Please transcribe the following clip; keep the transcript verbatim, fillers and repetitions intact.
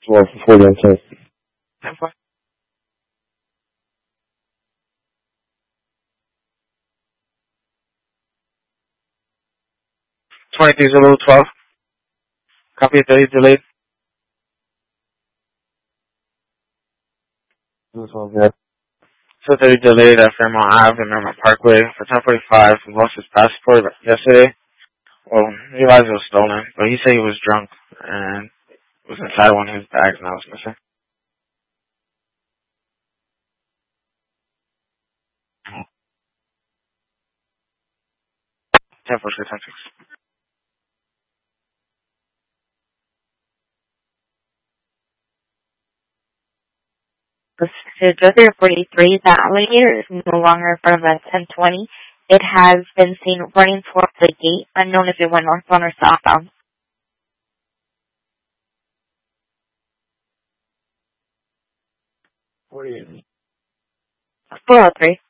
Well, forty on ten. ten four. twenty-three Zulu twelve. Copy of thirty delayed. This one's good. So thirty delayed at Fairmont Ave and Fairmont Parkway for ten forty-five. He lost his passport yesterday. Well, he realized it was stolen, but he said he was drunk and it was inside one of his bags and I was missing. ten four six ten six. To Joseph forty-three, the alligator is no longer in front of us ten twenty. It has been seen running towards the gate, unknown if it went northbound or southbound. forty-eight. four oh three.